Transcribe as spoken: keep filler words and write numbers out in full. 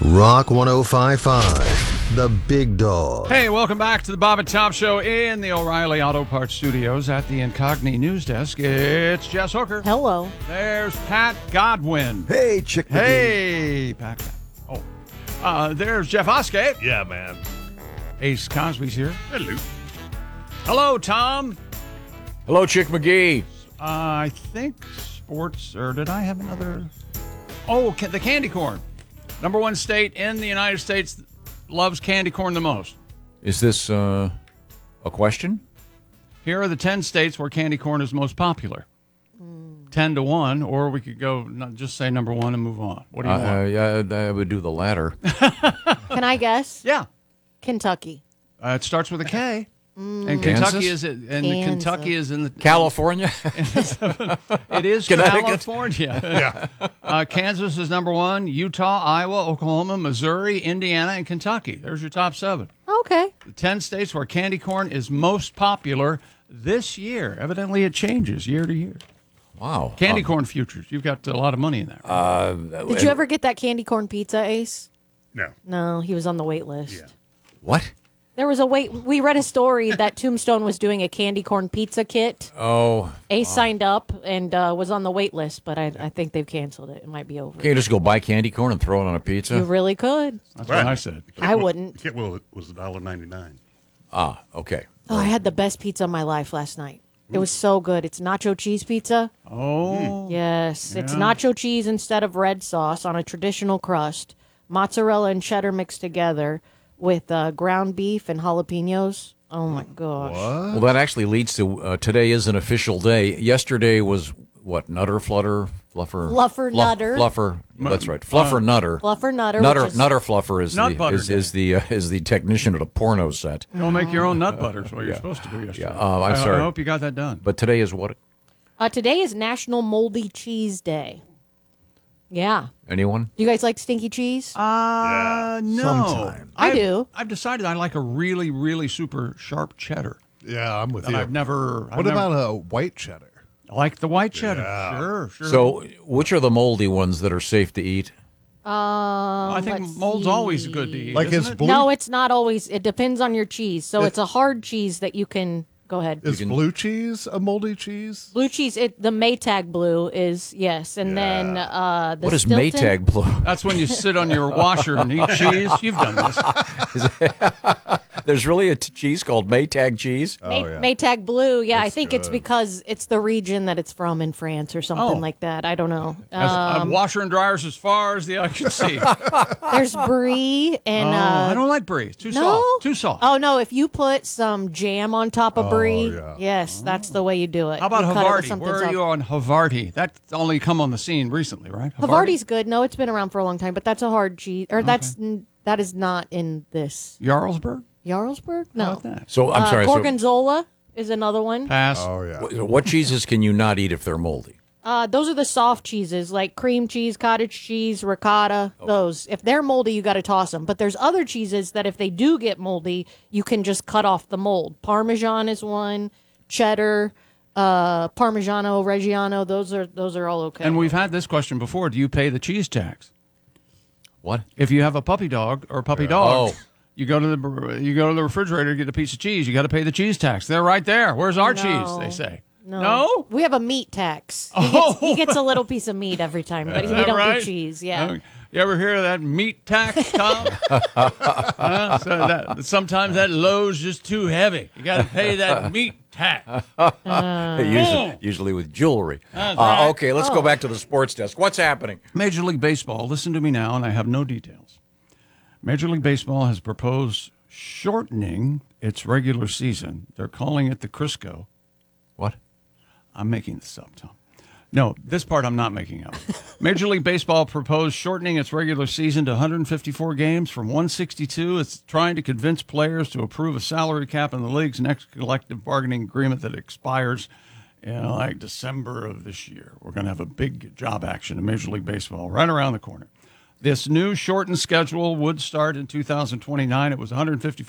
Rock one oh five point five, the big dog. Hey, welcome back to the Bob and Tom Show in the O'Reilly Auto Parts Studios at the Incogni News Desk. It's Jess Hooker. Hello. There's Pat Godwin. Hey, Chick McGee. Hey, Pat. Oh, uh, there's Jeff Oskey. Yeah, man. Ace Cosby's here. Hello. Hello, Tom. Hello, Chick McGee. Uh, I think sports, or did I have another? Oh, ca- the candy corn. Number one state in the United States loves candy corn the most. Is this uh, a question? Here are the ten states where candy corn is most popular. Mm. ten to one, or we could go not, just say number one and move on. What do you Uh, want? uh, yeah, I would do the latter. Can I guess? Yeah. Kentucky. Uh, it starts with a K. Mm. And Kansas? Kentucky is and Kansas. Kentucky is in the California? It is Connecticut? California. Yeah. Uh, Kansas is number one. Utah, Iowa, Oklahoma, Missouri, Indiana, and Kentucky. There's your top seven. Okay. The ten states where candy corn is most popular this year. Evidently, it changes year to year. Wow. Candy Um, corn futures. You've got a lot of money in that. Right? Uh, Did you ever get that candy corn pizza, Ace? No. No, he was on the wait list. Yeah. What? There was a wait. We read a story that Tombstone was doing a candy corn pizza kit. Oh. Ace signed up and uh, was on the wait list, but I, I think they've canceled it. It might be over. Can't you just go buy candy corn and throw it on a pizza? You really could. That's Right. what I said. I wouldn't. Yeah, well, it was one dollar ninety-nine. Ah, okay. Oh, I had the best pizza of my life last night. It was so good. It's nacho cheese pizza. Oh. Yes, it's Yeah. nacho cheese instead of red sauce on a traditional crust, mozzarella and cheddar mixed together with uh, ground beef and jalapenos. Oh my gosh! Well, that actually leads to uh, today is an official day. Yesterday was what? Nutter, flutter, fluffer? Fluffer, nutter. Fluffer. That's right. Fluffer, nutter. Fluffer nutter. Nutter, which is- nutter fluffer is Nut the butter is, day. is the uh, is the technician at a porno set. Go make your own nut butter is what you're supposed to do yesterday. Yeah, uh, I'm I, sorry. I hope you got that done. But today is what? Uh, today is National Moldy Cheese Day. Yeah. Anyone? Do you guys like stinky cheese? Uh, no. Sometime. I I've- do. I've decided I like a really, really super sharp cheddar. Yeah, I'm with And you. I've never. I've what never- about a white cheddar? I like the white cheddar. Yeah. Sure, sure. So, which are the moldy ones that are safe to eat? Um, I think let's mold's see. always good to eat. Like isn't his it? blue, No, it's not always. It depends on your cheese. So It- it's a hard cheese that you can. Go ahead. is can- blue cheese a moldy cheese? Blue cheese. It the Maytag blue is yes, and then uh, the What is Stilton- Maytag blue? That's when you sit on your washer and eat cheese. You've done this. There's really a t- cheese called Maytag cheese. May- Oh, yeah. Maytag blue. Yeah, I think it's good. because it's the region that it's from in France or something Oh. like that. I don't know. As, uh, Um, washer and dryers as far as the eye can see. there's brie and Oh, uh, I don't like brie. It's too no, soft. Too soft. Oh no! If you put some jam on top of brie, yeah. yes, that's the way you do it. How about You cut it with Havarti? something Where are soft. you on Havarti? That's only come on the scene recently, right? Havarti's good. No, it's been around for a long time, but that's a hard cheese. Or that's n that is not in this Jarlsberg? Jarlsberg. How No, about that? So I'm uh, sorry. So, Gorgonzola is another one. Pass. Oh yeah. wh- what cheeses can you not eat if they're moldy? Uh, those are the soft cheeses, like cream cheese, cottage cheese, ricotta. Those, if they're moldy, you got to toss them. But there's other cheeses that if they do get moldy, you can just cut off the mold. Parmesan is one, cheddar, uh, Parmigiano Reggiano. Those are those are all okay. And we've had this question before. Do you pay the cheese tax? What? If you have a puppy dog or puppy dog, Oh. you go to the you go to the refrigerator, get a piece of cheese. You got to pay the cheese tax. They're right there. Where's our No. cheese? They say. no, No? we have a meat tax. He, Oh. gets, he gets a little piece of meat every time, but Is we that don't right? do cheese. Yeah. Oh, you ever hear of that meat tax, Tom? Uh, so that, sometimes that load's just too heavy. You got to pay that meat tax. usually, usually with jewelry. That's Uh, right. okay, let's go back to the sports desk. What's happening? Major League Baseball, listen to me now, and I have no details. Major League Baseball has proposed shortening its regular season. They're calling it the Crisco. What? I'm making this up, Tom. No, this part I'm not making up. Major League Baseball proposed shortening its regular season to one hundred fifty-four games from one hundred sixty-two. It's trying to convince players to approve a salary cap in the league's next collective bargaining agreement that expires in like December of this year. We're going to have a big job action in Major League Baseball right around the corner. This new shortened schedule would start in two thousand twenty-nine. It was one hundred fifty-four